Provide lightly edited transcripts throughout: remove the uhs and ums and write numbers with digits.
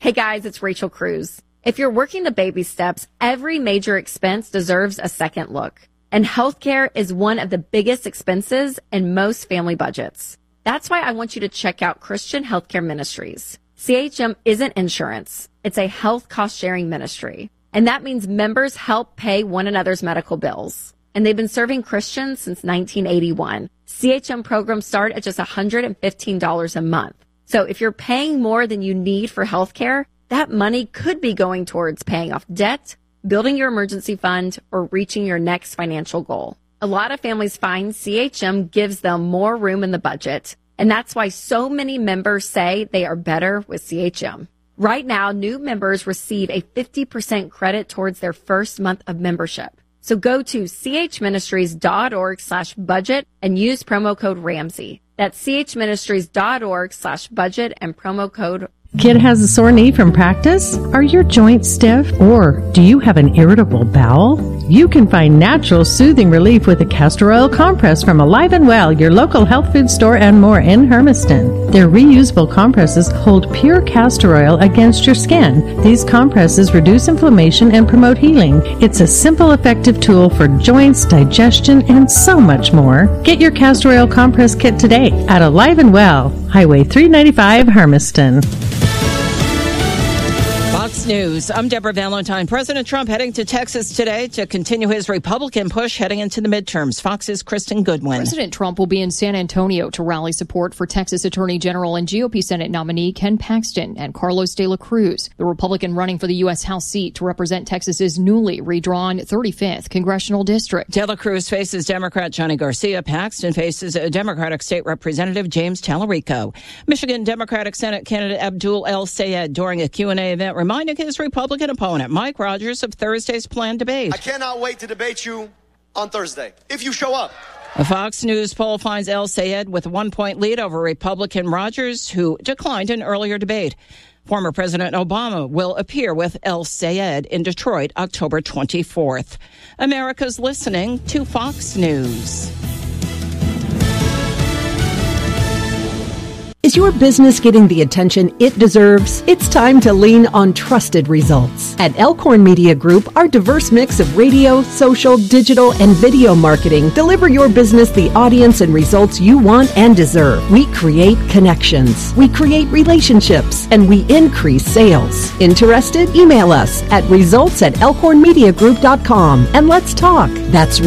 Hey guys, it's Rachel Cruz. If you're working the baby steps, every major expense deserves a second look. And healthcare is one of the biggest expenses in most family budgets. That's why I want you to check out Christian Healthcare Ministries. CHM isn't insurance. It's a health cost-sharing ministry. And that means members help pay one another's medical bills. And they've been serving Christians since 1981. CHM programs start at just $115 a month. So if you're paying more than you need for healthcare, that money could be going towards paying off debt, building your emergency fund, or reaching your next financial goal. A lot of families find CHM gives them more room in the budget, and that's why so many members say they are better with CHM. Right now, new members receive a 50% credit towards their first month of membership. So go to chministries.org/budget and use promo code Ramsey. That's chministries.org/budget and promo code. Kid has a sore knee from practice? Are your joints stiff? Or do you have an irritable bowel? You can find natural soothing relief with a castor oil compress from Alive and Well, your local health food store and more in Hermiston. Their reusable compresses hold pure castor oil against your skin. These compresses reduce inflammation and promote healing. It's a simple, effective tool for joints, digestion, and so much more. Get your castor oil compress kit today at Alive and Well, Highway 395, Hermiston. Fox News. I'm Deborah Valentine. President Trump heading to Texas today to continue his Republican push heading into the midterms. Fox's Kristen Goodwin. President Trump will be in San Antonio to rally support for Texas Attorney General and GOP Senate nominee Ken Paxton and Carlos de la Cruz, the Republican running for the U.S. House seat to represent Texas's newly redrawn 35th congressional district. De la Cruz faces Democrat Johnny Garcia. Paxton faces Democratic State Representative James Tallarico. Michigan Democratic Senate candidate Abdul El Sayed during a Q&A event reminding his Republican opponent, Mike Rogers, of Thursday's planned debate. I cannot wait to debate you on Thursday, if you show up. A Fox News poll finds El Sayed with a 1-point lead over Republican Rogers, who declined an earlier debate. Former President Obama will appear with El Sayed in Detroit October 24th. America's listening to Fox News. Is your business getting the attention it deserves? It's time to lean on trusted results. At Elkhorn Media Group, our diverse mix of radio, social, digital, and video marketing deliver your business the audience and results you want and deserve. We create connections, we create relationships, and we increase sales. Interested? Email us at results@elkhornmediagroup.com and let's talk. That's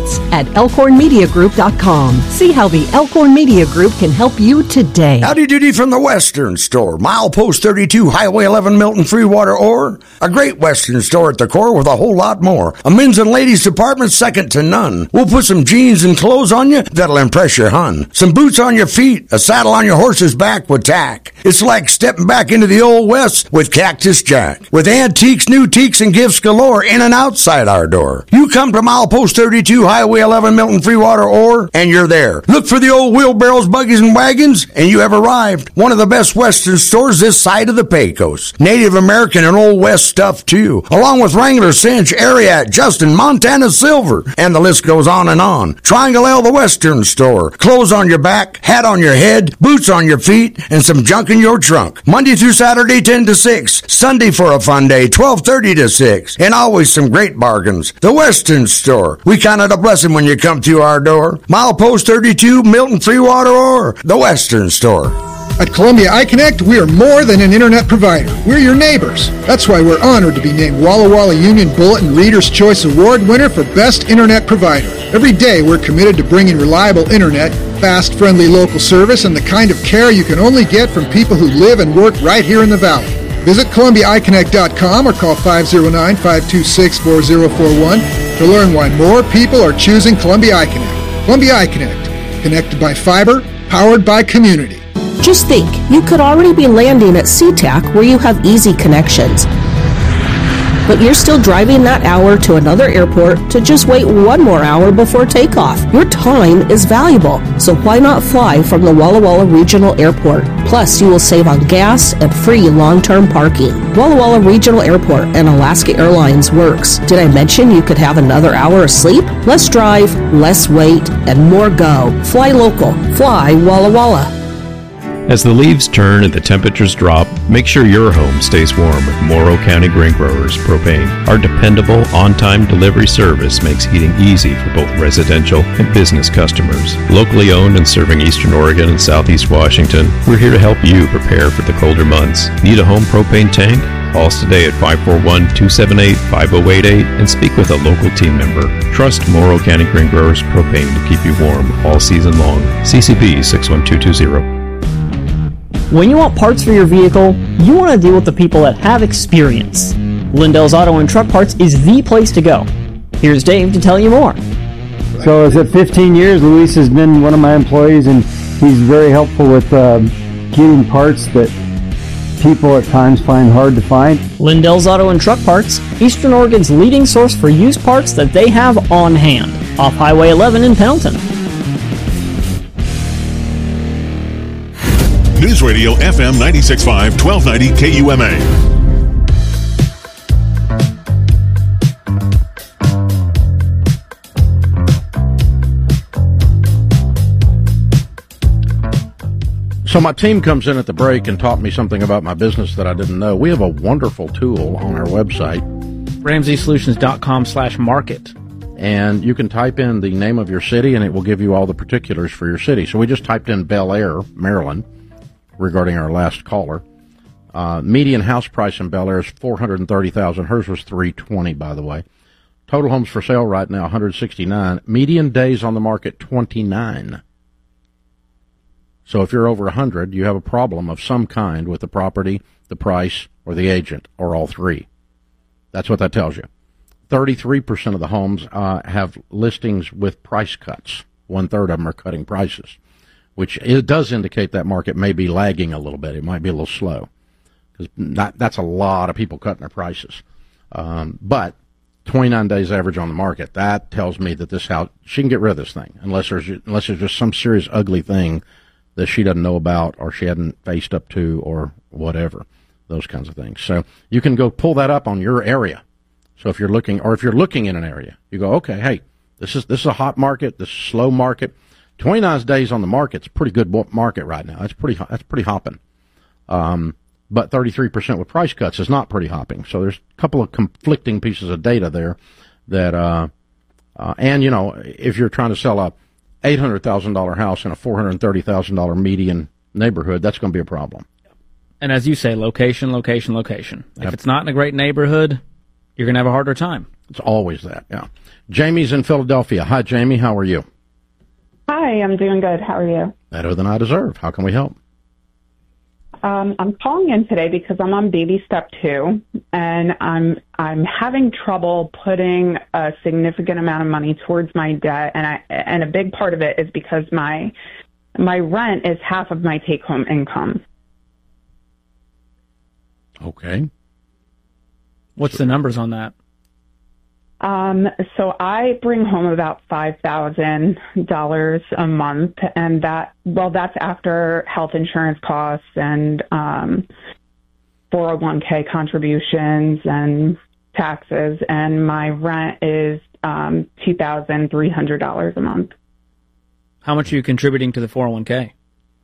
results@elkhornmediagroup.com. See how the Elkhorn Media Group can help you today. Howdy doody from the Western Store. Milepost 32, Highway 11, Milton, Freewater, or a great Western store at the core with a whole lot more. A men's and ladies department second to none. We'll put some jeans and clothes on you that'll impress your hun. Some boots on your feet, a saddle on your horse's back with tack. It's like stepping back into the Old West with Cactus Jack. With antiques, new teaks, and gifts galore in and outside our door. You come to Milepost 32, Highway 11, Milton, Freewater, or, and you're there. Look for the old wheelbarrows, buggies, and wagons, and you have arrived. One of the best Western stores this side of the Pecos. Native American and Old West stuff, too. Along with Wrangler, Cinch, Ariat, Justin, Montana Silver. And the list goes on and on. Triangle L, the Western Store. Clothes on your back, hat on your head, boots on your feet, and some junk in your trunk. Monday through Saturday, 10 to 6. Sunday for a fun day, 12:30 to 6. And always some great bargains. The Western Store. We count it a blessing when you come through our door. Milepost 32, Milton, Freewater, or the Western Store. At Columbia iConnect, we are more than an internet provider. We're your neighbors. That's why we're honored to be named Walla Walla Union Bulletin Reader's Choice Award winner for Best Internet Provider. Every day, we're committed to bringing reliable internet, fast, friendly local service, and the kind of care you can only get from people who live and work right here in the Valley. Visit ColumbiaIConnect.com or call 509-526-4041 to learn why more people are choosing Columbia iConnect. Columbia iConnect, connected by fiber, powered by community. Just think, you could already be landing at SeaTac where you have easy connections. But you're still driving that hour to another airport to just wait one more hour before takeoff. Your time is valuable, so why not fly from the Walla Walla Regional Airport? Plus, you will save on gas and free long-term parking. Walla Walla Regional Airport and Alaska Airlines works. Did I mention you could have another hour of sleep? Less drive, less wait, and more go. Fly local. Fly Walla Walla. As the leaves turn and the temperatures drop, make sure your home stays warm with Morrow County Grain Growers Propane. Our dependable, on-time delivery service makes heating easy for both residential and business customers. Locally owned and serving Eastern Oregon and Southeast Washington, we're here to help you prepare for the colder months. Need a home propane tank? Call us today at 541-278-5088 and speak with a local team member. Trust Morrow County Grain Growers Propane to keep you warm all season long. CCB 61220. When you want parts for your vehicle, you want to deal with the people that have experience. Lindell's Auto and Truck Parts is the place to go. Here's Dave to tell you more. So is it 15 years? Luis has been one of my employees, and he's very helpful with getting parts that people at times find hard to find. Lindell's Auto and Truck Parts, Eastern Oregon's leading source for used parts that they have on hand, off Highway 11 in Pendleton. News Radio FM 96.5, 1290 KUMA. So my team comes in at the break and taught me something about my business that I didn't know. We have a wonderful tool on our website, RamseySolutions.com/market. And you can type in the name of your city and it will give you all the particulars for your city. So we just typed in Bel Air, Maryland, regarding our last caller. Median house price in Bel Air is $430,000. Hers was $320,000, by the way. Total homes for sale right now, 169. Median days on the market, 29. So if you're over 100, you have a problem of some kind with the property, the price, or the agent, or all three. That's what that tells you. 33% of the homes have listings with price cuts. 1/3 of them are cutting prices, which it does indicate that market may be lagging a little bit. It might be a little slow, because that's a lot of people cutting their prices. But 29 days average on the market, that tells me that this house, she can get rid of this thing, unless there's just some serious ugly thing that she doesn't know about or she hadn't faced up to or whatever, those kinds of things. So you can go pull that up on your area. So if you're looking in an area, you go, okay, hey, this is a hot market, this is a slow market. 29 days on the market's a pretty good market right now. That's pretty hopping. But 33% with price cuts is not pretty hopping. So there's a couple of conflicting pieces of data there that, and if you're trying to sell a $800,000 house in a $430,000 median neighborhood, that's going to be a problem. And as you say, location. Yep. If it's not in a great neighborhood, you're going to have a harder time. It's always that, yeah. Jamie's in Philadelphia. Hi, Jamie. How are you? Hi, I'm doing good. How are you? Better than I deserve. How can we help? I'm calling in today because I'm on baby step 2, and I'm having trouble putting a significant amount of money towards my debt, and a big part of it is because my rent is half of my take-home income. Okay. What's the numbers on that? So I bring home about $5,000 a month, and that's after health insurance costs and 401k contributions and taxes, and my rent is $2,300 a month. How much are you contributing to the 401k?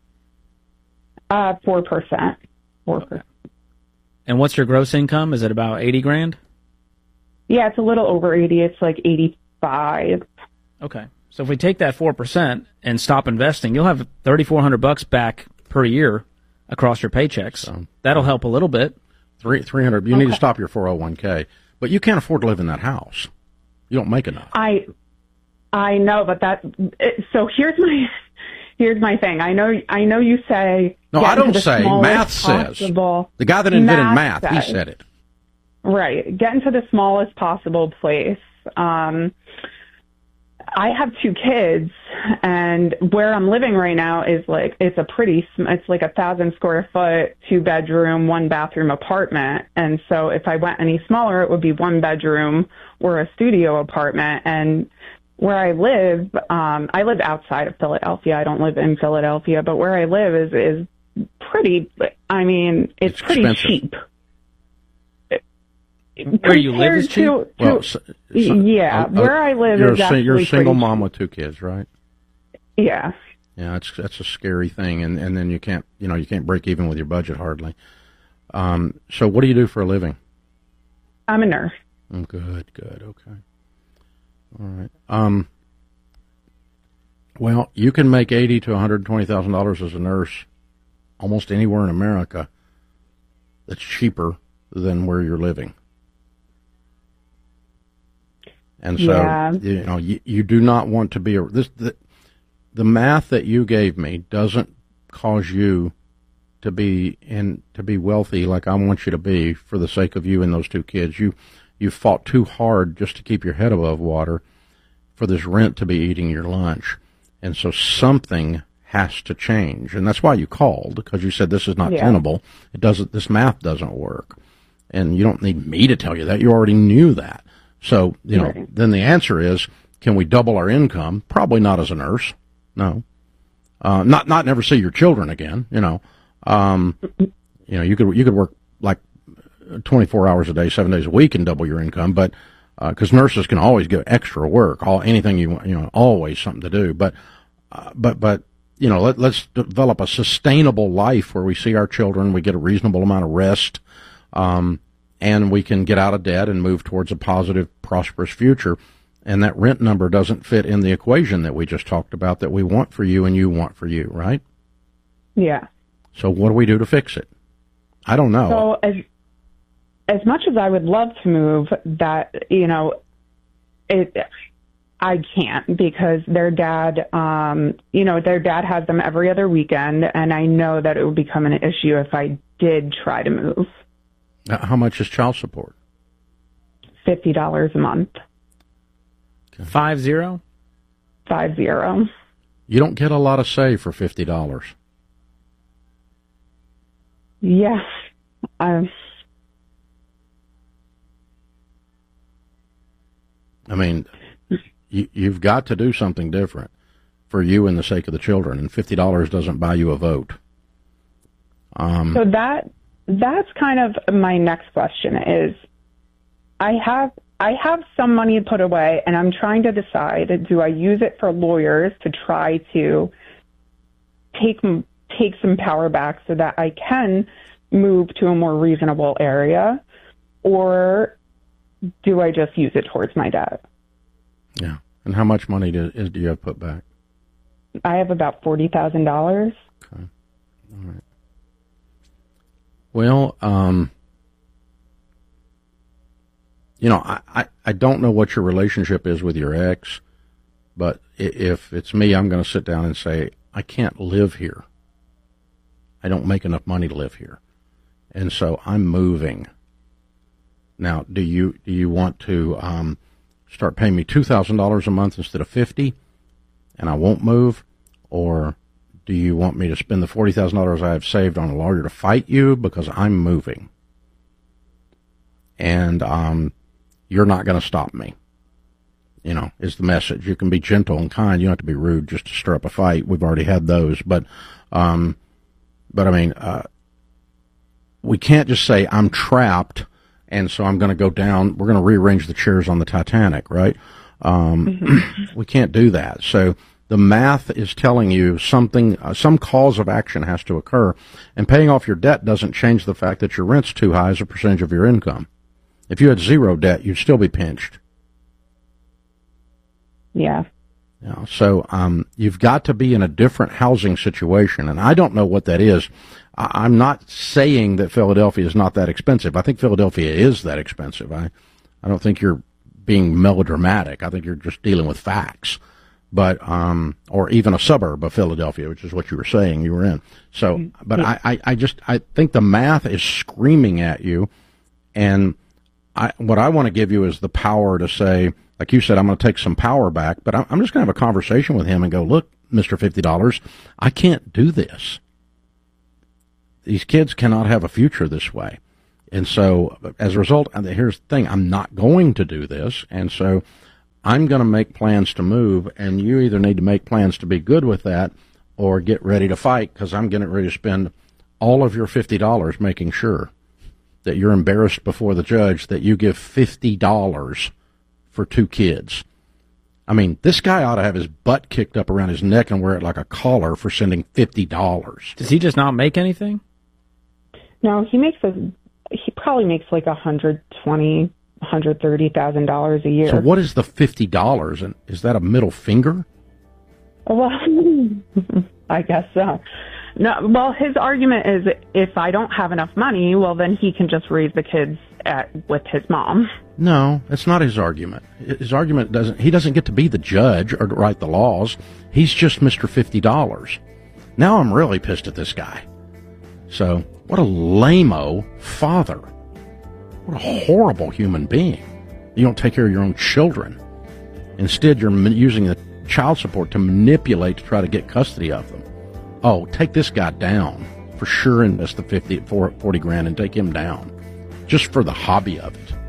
4%. 4%. And what's your gross income? Is it about $80,000? Yeah, it's a little over 80. It's like 85. Okay. So if we take that 4% and stop investing, you'll have $3,400 back per year across your paychecks. So, that'll help a little bit. $300. You need to stop your 401k, but you can't afford to live in that house. You don't make enough. I know, but so here's my thing. I know you say. No, I don't say. Math says. The guy that invented math, he said it. Right. Get into the smallest possible place. I have 2 kids, and where I'm living right now is it's like 1,000 square foot, 2-bedroom, 1-bathroom apartment. And so if I went any smaller, it would be 1 bedroom or a studio apartment. And where I live outside of Philadelphia. I don't live in Philadelphia, but where I live is pretty, it's pretty expensive. Cheap. Where you live is cheap? Where I live is actually you're a single pretty mom with 2 kids, right? Yeah. Yeah, that's a scary thing, and then you can't break even with your budget hardly. So what do you do for a living? I'm a nurse. Good, okay. All right. Well, you can make $80,000 to $120,000 as a nurse almost anywhere in America that's cheaper than where you're living. And so, you do not want to be the math that you gave me doesn't cause you to be wealthy like I want you to be for the sake of you and those two kids. You fought too hard just to keep your head above water for this rent to be eating your lunch. And so something has to change. And that's why you called, because you said this is not tenable. This math doesn't work. And you don't need me to tell you that. You already knew that. So, then the answer is, can we double our income? Probably not as a nurse. No. Not never see your children again, you could work like 24 hours a day, 7 days a week and double your income, but, cause nurses can always get extra work, anything you want, always something to do. But let's develop a sustainable life where we see our children, we get a reasonable amount of rest, and we can get out of debt and move towards a positive, prosperous future. And that rent number doesn't fit in the equation that we just talked about that we want for you and you want for you, right? Yeah. So what do we do to fix it? I don't know. So as much as I would love to move, I can't, because their dad, their dad has them every other weekend, and I know that it would become an issue if I did try to move. How much is child support? $50 a month. Okay. 50? 50. You don't get a lot of say for $50. Yes. I mean, you've got to do something different for you and the sake of the children, and $50 doesn't buy you a vote. So that's kind of my next question is, I have some money put away, and I'm trying to decide, do I use it for lawyers to try to take some power back so that I can move to a more reasonable area, or do I just use it towards my debt? Yeah. And how much money do you have put back? I have about $40,000. Okay. All right. Well, I don't know what your relationship is with your ex, but if it's me, I'm going to sit down and say, I can't live here. I don't make enough money to live here. And so I'm moving. Now, do you want to start paying me $2,000 a month instead of $50,000, and I won't move? Or do you want me to spend the $40,000 I have saved on a lawyer to fight you because I'm moving? And you're not going to stop me, is the message. You can be gentle and kind. You don't have to be rude just to stir up a fight. We've already had those. But I mean, we can't just say, I'm trapped, and so I'm going to go down. We're going to rearrange the chairs on the Titanic, right? We can't do that. So the math is telling you something, some cause of action has to occur. And paying off your debt doesn't change the fact that your rent's too high as a percentage of your income. If you had zero debt, you'd still be pinched. Yeah. So you've got to be in a different housing situation, and I don't know what that is. I'm not saying that Philadelphia is not that expensive. I think Philadelphia is that expensive. I don't think you're being melodramatic. I think you're just dealing with facts. But or even a suburb of Philadelphia, which is what you were saying you were in. So, but I think the math is screaming at you, and what I want to give you is the power to say, like you said, I'm going to take some power back, but I'm just going to have a conversation with him and go, look, Mr. $50, I can't do this. These kids cannot have a future this way. And so as a result, here's the thing, I'm not going to do this. And so I'm going to make plans to move, and you either need to make plans to be good with that or get ready to fight, because I'm getting ready to spend all of your $50 making sure that you're embarrassed before the judge that you give $50 for two kids. I mean, this guy ought to have his butt kicked up around his neck and wear it like a collar for sending $50. Does he just not make anything? No, he probably makes like $130,000 a year. So what is the $50? And is that a middle finger? Well, I guess so. No, well, his argument is if I don't have enough money, well, then he can just raise the kids with his mom. No, that's not his argument. His argument he doesn't get to be the judge or to write the laws. He's just Mr. $50. Now I'm really pissed at this guy. So, what a lame-o father. What a horrible human being. You don't take care of your own children. Instead, you're using the child support to manipulate to try to get custody of them. Oh, take this guy down. For sure invest the $40 grand and take him down. Just for the hobby of it.